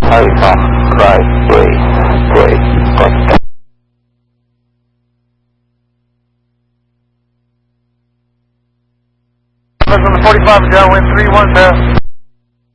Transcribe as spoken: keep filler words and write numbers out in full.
Alpha, right, brake, brake, contact. On the forty-five, downwind three one zero.